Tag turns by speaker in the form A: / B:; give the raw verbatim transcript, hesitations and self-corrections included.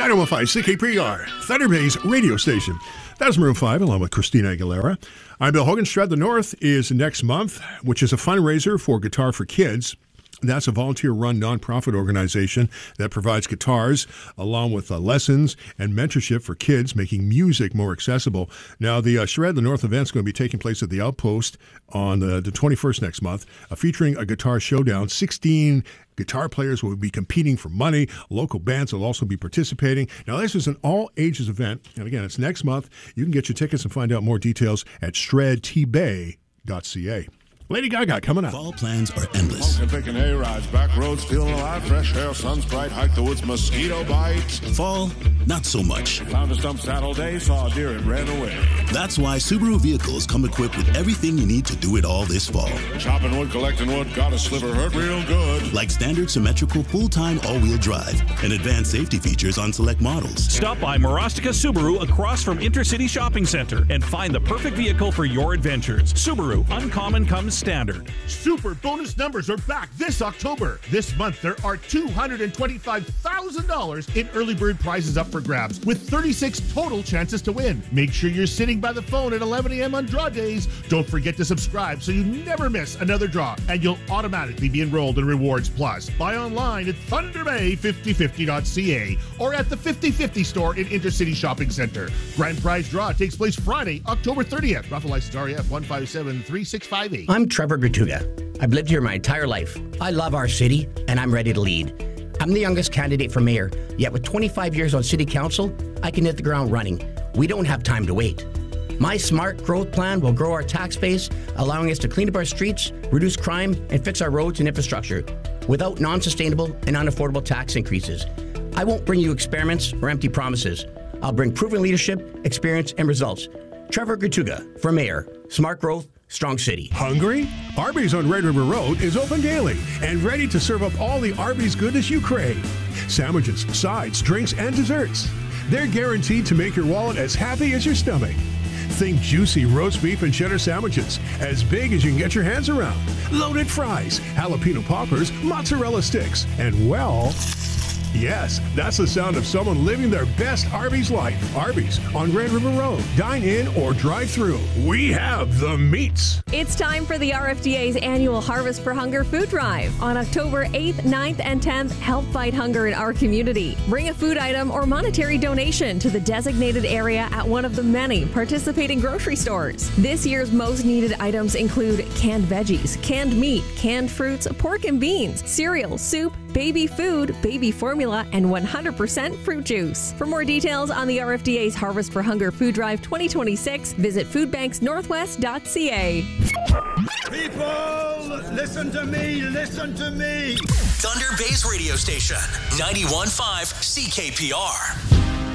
A: nine one five C K P R, Thunder Bay's radio station. That's Maroon five, along with Christina Aguilera. I'm Bill Hogan. Strad the North is next month, which is a fundraiser for Guitar for Kids. That's a volunteer-run nonprofit organization that provides guitars along with uh, lessons and mentorship for kids, making music more accessible. Now, the uh, Shred the North event is going to be taking place at the Outpost on the, the twenty-first next month, uh, featuring a guitar showdown. sixteen guitar players will be competing for money. Local bands will also be participating. Now, this is an all-ages event, and again, it's next month. You can get your tickets and find out more details at shred t bay dot c a. Lady Gaga coming up.
B: Fall plans are endless.
C: Smoking, picking A-rides, back roads, feeling alive, fresh air, sun's bright, hike the woods, mosquito bites.
B: Fall, not so much.
C: Found a stump Saturday, saw a deer and ran away.
B: That's why Subaru vehicles come equipped with everything you need to do it all this fall.
C: Chopping wood, collecting wood, got a sliver, hurt real good.
B: Like standard symmetrical full-time all-wheel drive and advanced safety features on select models.
D: Stop by Marostica Subaru across from Intercity Shopping Center and find the perfect vehicle for your adventures. Subaru, uncommon comes standard.
E: Super bonus numbers are back this October. This month, there are two hundred twenty-five thousand dollars in early bird prizes up for grabs, with thirty-six total chances to win. Make sure you're sitting by the phone at eleven a.m. on draw days. Don't forget to subscribe so you never miss another draw, and you'll automatically be enrolled in Rewards Plus. Buy online at thunder bay fifty fifty dot c a or at the fifty fifty store in Intercity Shopping Center. Grand prize draw takes place Friday, October thirtieth. Raffle license R E F one five seven three six five eight.
F: I'm Trevor Gratuga. I've lived here my entire life. I love our city, and I'm ready to lead. I'm the youngest candidate for mayor, yet with twenty-five years on city council, I can hit the ground running. We don't have time to wait. My smart growth plan will grow our tax base, allowing us to clean up our streets, reduce crime, and fix our roads and infrastructure without non-sustainable and unaffordable tax increases. I won't bring you experiments or empty promises. I'll bring proven leadership, experience, and results. Trevor Gratuga for mayor. Smart growth, strong city.
A: Hungry? Arby's on Red River Road is open daily and ready to serve up all the Arby's goodness you crave. Sandwiches, sides, drinks, and desserts. They're guaranteed to make your wallet as happy as your stomach. Think juicy roast beef and cheddar sandwiches, as big as you can get your hands around. Loaded fries, jalapeno poppers, mozzarella sticks, and well... yes, that's the sound of someone living their best Arby's life. Arby's on Red River Road. Dine in or drive through. We have the meats.
G: It's time for the R F D A's annual Harvest for Hunger food drive. On October eighth, ninth, and tenth, help fight hunger in our community. Bring a food item or monetary donation to the designated area at one of the many participating grocery stores. This year's most needed items include canned veggies, canned meat, canned fruits, pork and beans, cereal, soup, baby food, baby formula, and one hundred percent fruit juice. For more details on the R F D A's Harvest for Hunger Food Drive twenty twenty-six, visit food banks northwest dot c a.
H: People, listen to me, listen to me.
I: Thunder Bay's radio station, ninety-one point five C K P R.